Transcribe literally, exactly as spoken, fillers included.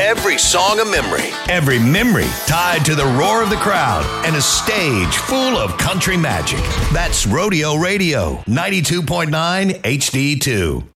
Every song a memory. Every memory tied to the roar of the crowd and a stage full of country magic. That's Rodeo Radio, ninety-two point nine H D two.